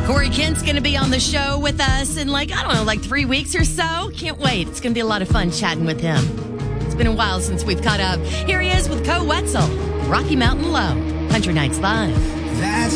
Corey Kent's going to be on the show with us in 3 weeks or so. Can't wait. It's going to be a lot of fun chatting with him. It's been a while since we've caught up. Here he is with Co Wetzel, Rocky Mountain Low, Country Nights Live.